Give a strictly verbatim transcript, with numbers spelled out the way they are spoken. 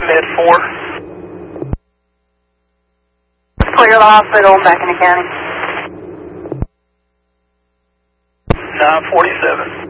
Med four. Clear the hospital, back into county. nine forty-seven.